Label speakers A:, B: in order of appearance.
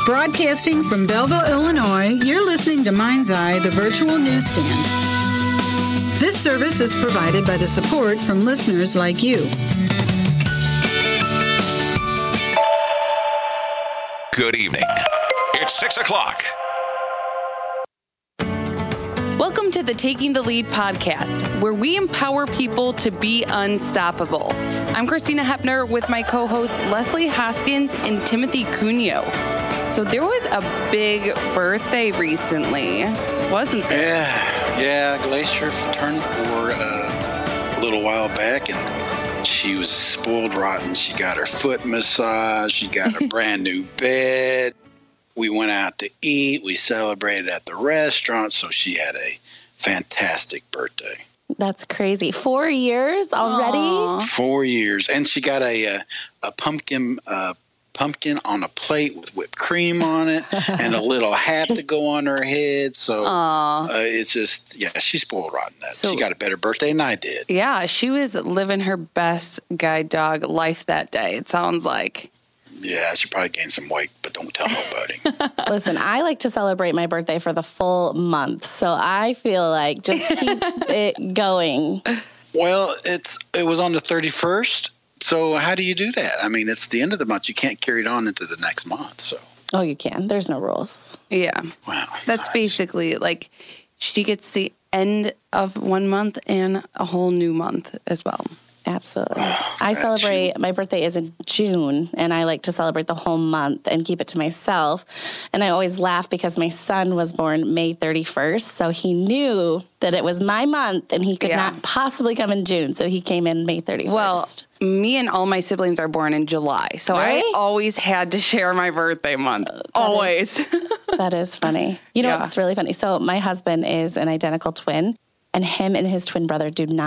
A: Broadcasting from Belleville, Illinois, you're listening to Mind's Eye, the virtual newsstand. This service is provided by the support from listeners like you.
B: Good evening. It's 6 o'clock.
C: Welcome to the Taking the Lead podcast, where we empower people to be unstoppable. I'm Christina Hepner with my co-hosts Leslie Hoskins and Timothy Cuneo. So there was a big birthday recently, wasn't there?
D: Yeah. Glacier turned 4 a little while back, and she was spoiled rotten. She got her foot massaged. She got a brand new bed. We went out to eat. We celebrated at the restaurant, so she had a fantastic birthday.
E: That's crazy. 4 years already?
C: Aww.
D: 4 years. And she got a pumpkin on a plate with whipped cream on it and a little hat to go on her head. So it's just, she's spoiled rotten. She got a better birthday than I did.
C: Yeah, she was living her best guide dog life that day, it sounds like.
D: Yeah, she probably gained some weight, but don't tell nobody.
E: Listen, I like to celebrate my birthday for the full month, so I feel like just keep it going.
D: Well, it was on the 31st, so how do you do that? I mean, it's the end of the month. You can't carry it on into the next month, so.
E: Oh, you can. There's no rules.
C: Yeah.
D: Wow.
C: That's basically like she gets the end of 1 month and a whole new month as well.
E: Absolutely. I celebrate, my birthday is in June, and I like to celebrate the whole month and keep it to myself. And I always laugh because my son was born May 31st, so he knew that it was my month, and he could not possibly come in June, so he came in May 31st.
C: Well, me and all my siblings are born in July, so
E: Really?
C: I always had to share my birthday month. Always.
E: That is funny. You know what's really funny? So my husband is an identical twin, and him and his twin brother do not